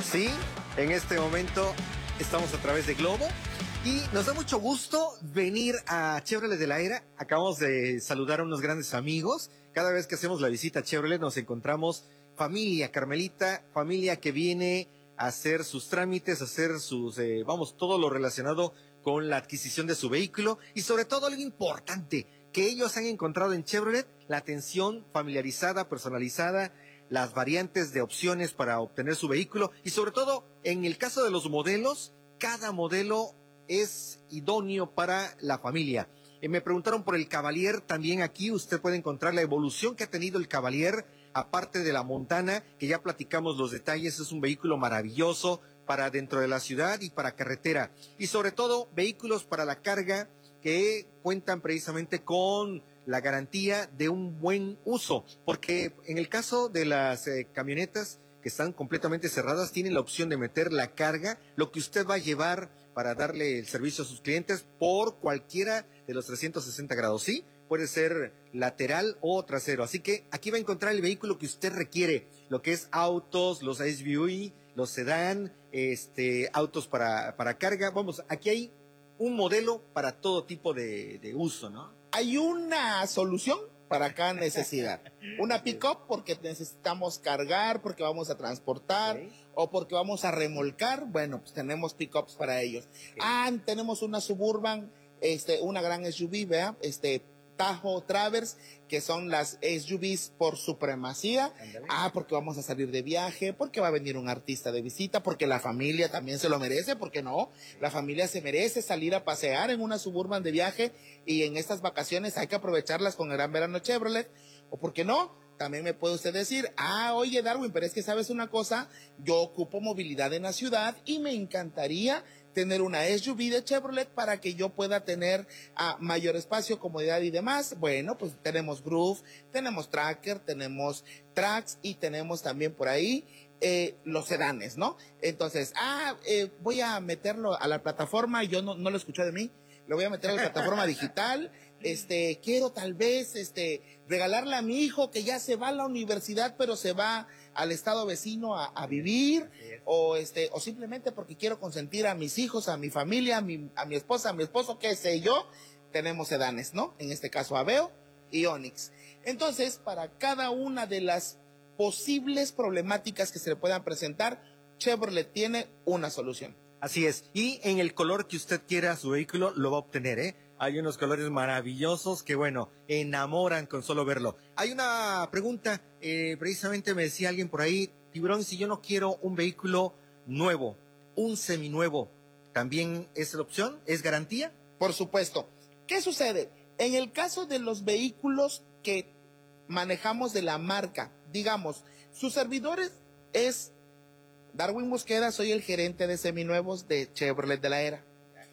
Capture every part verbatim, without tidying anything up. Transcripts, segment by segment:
Sí, en este momento estamos a través de Globo y nos da mucho gusto venir a Chevrolet de la Era. Acabamos de saludar a unos grandes amigos. Cada vez que hacemos la visita a Chevrolet nos encontramos familia Carmelita, familia que viene a hacer sus trámites, a hacer sus, eh, vamos, todo lo relacionado con la adquisición de su vehículo y sobre todo algo importante, que ellos han encontrado en Chevrolet, la atención familiarizada, personalizada, las variantes de opciones para obtener su vehículo y sobre todo en el caso de los modelos, cada modelo es idóneo para la familia. Eh, me preguntaron por el Cavalier, también aquí usted puede encontrar la evolución que ha tenido el Cavalier, aparte de la Montana, que ya platicamos los detalles, es un vehículo maravilloso para dentro de la ciudad y para carretera. Y sobre todo, vehículos para la carga que cuentan precisamente con la garantía de un buen uso, porque en el caso de las eh, camionetas que están completamente cerradas, tienen la opción de meter la carga, lo que usted va a llevar para darle el servicio a sus clientes por cualquiera de los trescientos sesenta grados, ¿sí? Puede ser lateral o trasero, así que aquí va a encontrar el vehículo que usted requiere, lo que es autos, los S U V, los sedán, este, autos para, para carga, vamos, aquí hay un modelo para todo tipo de, de uso, ¿no? Hay una solución para cada necesidad. Una pick-up porque necesitamos cargar, porque vamos a transportar, okay, o porque vamos a remolcar. Bueno, pues tenemos pick-ups para ellos. Okay. Ah, tenemos una Suburban, este, una gran S U V, ¿verdad? Este, Tahoe, Traverse, que son las S U Vs por supremacía. Andale. Ah, porque vamos a salir de viaje, porque va a venir un artista de visita, porque la familia también se lo merece, ¿por qué no? Sí. La familia se merece salir a pasear en una Suburban de viaje y en estas vacaciones hay que aprovecharlas con el Gran Verano Chevrolet. ¿O por qué no? También me puede usted decir, ah, oye Darwin, pero es que sabes una cosa, yo ocupo movilidad en la ciudad y me encantaría tener una S U V de Chevrolet para que yo pueda tener ah, mayor espacio, comodidad y demás. Bueno, pues tenemos Groove, tenemos Tracker, tenemos Trax y tenemos también por ahí eh, los sedanes, ¿no? Entonces, ah, eh, voy a meterlo a la plataforma, yo no, no lo escuché de mí, lo voy a meter a la plataforma digital, este, quiero tal vez, este, regalarle a mi hijo que ya se va a la universidad, pero se va al estado vecino a, a vivir, o este, o simplemente porque quiero consentir a mis hijos, a mi familia, a mi, a mi esposa, a mi esposo, qué sé yo, tenemos sedanes, ¿no? En este caso Aveo y Onix. Entonces, para cada una de las posibles problemáticas que se le puedan presentar, Chevrolet tiene una solución. Así es, y en el color que usted quiera su vehículo lo va a obtener, ¿eh? Hay unos colores maravillosos que, bueno, enamoran con solo verlo. Hay una pregunta, eh, precisamente me decía alguien por ahí, Tiburón, si yo no quiero un vehículo nuevo, un seminuevo, ¿también es la opción? ¿Es garantía? Por supuesto. ¿Qué sucede? En el caso de los vehículos que manejamos de la marca, digamos, sus servidores es Darwin Mosqueda, soy el gerente de seminuevos de Chevrolet de la Era.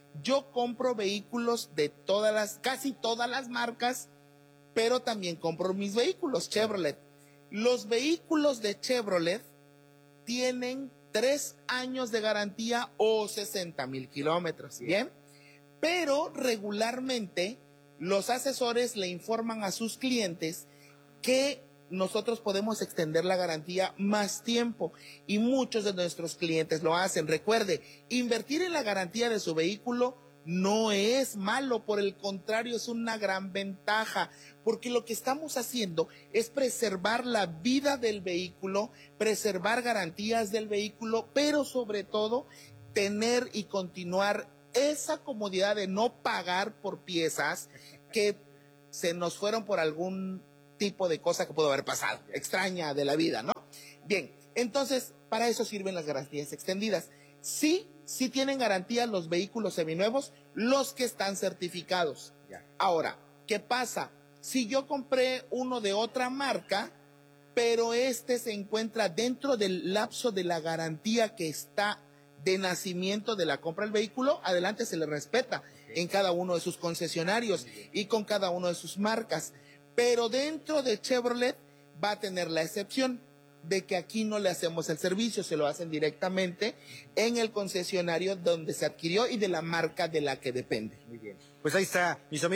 Yo compro vehículos de todas las, casi todas las marcas, pero también compro mis vehículos Chevrolet. Los vehículos de Chevrolet tienen tres años de garantía o sesenta mil kilómetros, ¿bien? Pero regularmente los asesores le informan a sus clientes que nosotros podemos extender la garantía más tiempo y muchos de nuestros clientes lo hacen. Recuerde, invertir en la garantía de su vehículo no es malo, por el contrario, es una gran ventaja, porque lo que estamos haciendo es preservar la vida del vehículo, preservar garantías del vehículo, pero sobre todo tener y continuar esa comodidad de no pagar por piezas que se nos fueron por algún tipo de cosa que pudo haber pasado, extraña de la vida, ¿no? Bien, entonces, para eso sirven las garantías extendidas. Sí, sí tienen garantía los vehículos seminuevos, los que están certificados. Ya. Ahora, ¿qué pasa? Si yo compré uno de otra marca, pero este se encuentra dentro del lapso de la garantía que está de nacimiento de la compra del vehículo, adelante, se le respeta, okay, en cada uno de sus concesionarios y con cada uno de sus marcas. Pero dentro de Chevrolet va a tener la excepción de que aquí no le hacemos el servicio, se lo hacen directamente en el concesionario donde se adquirió y de la marca de la que depende. Muy bien. Pues ahí está, mis amigos,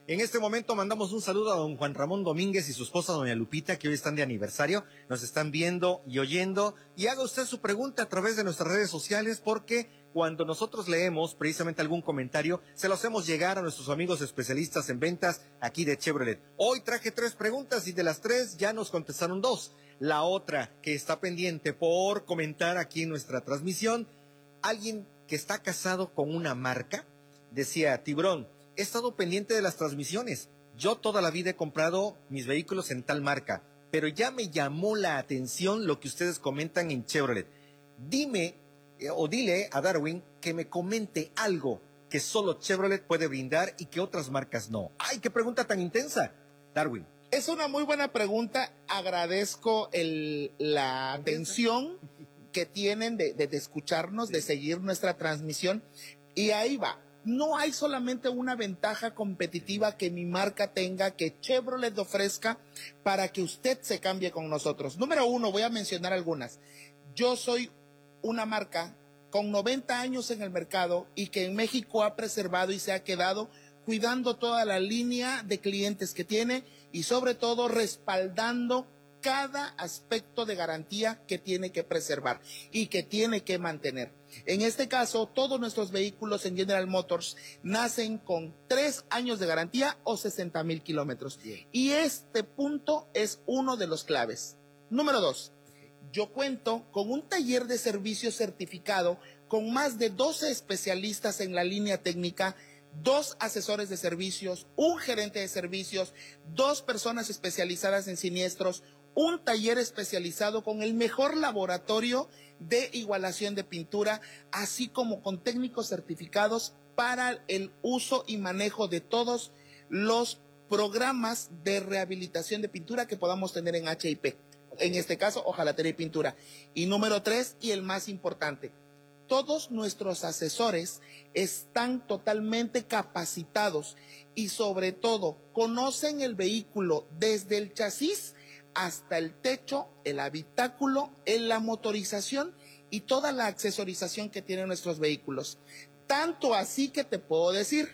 En este momento mandamos un saludo a don Juan Ramón Domínguez y su esposa doña Lupita, que hoy están de aniversario, nos están viendo y oyendo, y haga usted su pregunta a través de nuestras redes sociales, porque cuando nosotros leemos precisamente algún comentario, se lo hacemos llegar a nuestros amigos especialistas en ventas aquí de Chevrolet. Hoy traje tres preguntas y de las tres ya nos contestaron dos. La otra que está pendiente por comentar aquí en nuestra transmisión, alguien que está casado con una marca, decía: Tiburón, he estado pendiente de las transmisiones. Yo toda la vida he comprado mis vehículos en tal marca, pero ya me llamó la atención lo que ustedes comentan en Chevrolet. Dime eh, o dile a Darwin que me comente algo que solo Chevrolet puede brindar y que otras marcas no. ¡Ay, qué pregunta tan intensa! Darwin. Es una muy buena pregunta. Agradezco el, la atención que tienen de, de, de escucharnos, de seguir nuestra transmisión. Y ahí va. No hay solamente una ventaja competitiva que mi marca tenga, que Chevrolet ofrezca para que usted se cambie con nosotros. Número uno, voy a mencionar algunas. Yo soy una marca con noventa años en el mercado y que en México ha preservado y se ha quedado cuidando toda la línea de clientes que tiene y sobre todo respaldando cada aspecto de garantía que tiene que preservar y que tiene que mantener. En este caso, todos nuestros vehículos en General Motors nacen con tres años de garantía o sesenta mil kilómetros. Y este punto es uno de los claves. Número dos, yo cuento con un taller de servicio certificado con más de doce especialistas en la línea técnica, dos asesores de servicios, un gerente de servicios, dos personas especializadas en siniestros, un taller especializado con el mejor laboratorio de igualación de pintura, así como con técnicos certificados para el uso y manejo de todos los programas de rehabilitación de pintura que podamos tener en H I P. En este caso, hojalatería y pintura. Y número tres, y el más importante, todos nuestros asesores están totalmente capacitados y sobre todo conocen el vehículo desde el chasis hasta el techo, el habitáculo, en la motorización y toda la accesorización que tienen nuestros vehículos. Tanto así que te puedo decir,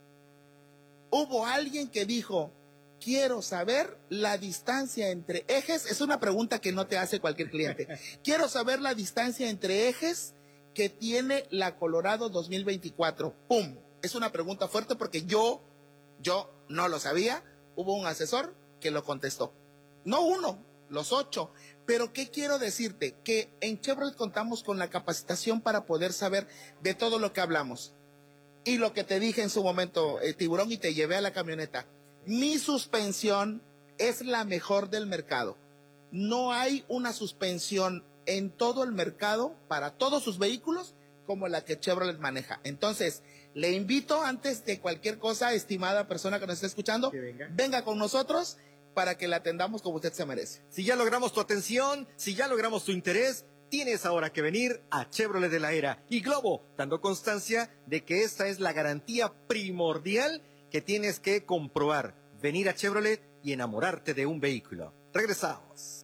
hubo alguien que dijo: quiero saber la distancia entre ejes. Es una pregunta que no te hace cualquier cliente. Quiero saber la distancia entre ejes que tiene la Colorado dos mil veinticuatro. ¡Pum! Es una pregunta fuerte porque yo, yo no lo sabía. Hubo un asesor que lo contestó. No uno, los ocho. Pero ¿qué quiero decirte? Que en Chevrolet contamos con la capacitación para poder saber de todo lo que hablamos. Y lo que te dije en su momento, eh, Tiburón, y te llevé a la camioneta. Mi suspensión es la mejor del mercado. No hay una suspensión en todo el mercado para todos sus vehículos como la que Chevrolet maneja. Entonces, le invito, antes de cualquier cosa, estimada persona que nos esté escuchando, que venga. venga con nosotros para que la atendamos como usted se merece. Si ya logramos tu atención, si ya logramos tu interés, tienes ahora que venir a Chevrolet de la Era y Globo, dando constancia de que esta es la garantía primordial que tienes que comprobar. Venir a Chevrolet y enamorarte de un vehículo. Regresamos.